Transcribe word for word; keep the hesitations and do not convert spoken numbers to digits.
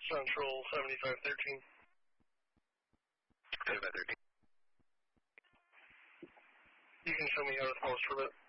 Central seventy-five thirteen. seventy-five thirteen. You can show me how it's most for it.